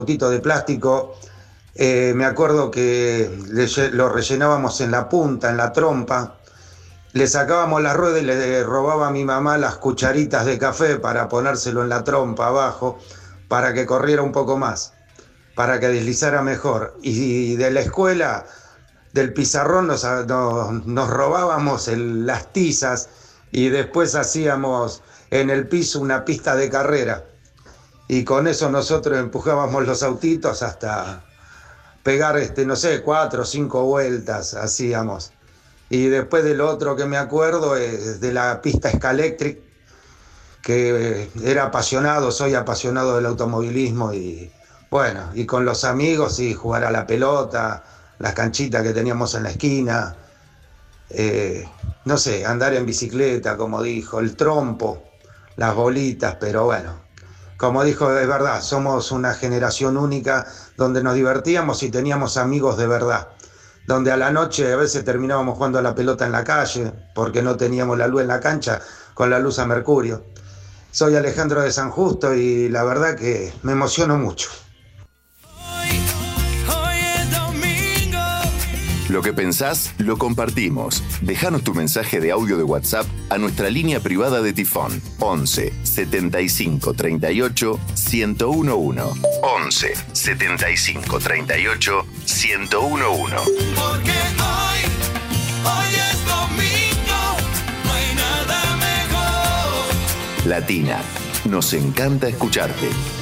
autito de plástico. Me acuerdo que lo rellenábamos en la punta, en la trompa. Le sacábamos la rueda y le robaba a mi mamá las cucharitas de café para ponérselo en la trompa abajo, para que corriera un poco más, para que deslizara mejor. Y de la escuela, del pizarrón, nos robábamos las tizas y después hacíamos en el piso una pista de carrera. Y con eso nosotros empujábamos los autitos hasta pegar, no sé, 4 o 5 vueltas hacíamos. Y después de lo otro que me acuerdo es de la pista Scalectric, que soy apasionado del automovilismo y bueno, y con los amigos y jugar a la pelota, las canchitas que teníamos en la esquina, no sé, andar en bicicleta, como dijo, el trompo, las bolitas, pero bueno, como dijo, es verdad, somos una generación única donde nos divertíamos y teníamos amigos de verdad, donde a la noche a veces terminábamos jugando a la pelota en la calle, porque no teníamos la luz en la cancha, con la luz a mercurio. Soy Alejandro de San Justo y la verdad que me emociono mucho. Lo que pensás, lo compartimos. Déjanos tu mensaje de audio de WhatsApp a nuestra línea privada de Tifón. 11 75 38 1011. 11 75 38 1011. Porque hoy es domingo, no hay nada mejor. Latina, nos encanta escucharte.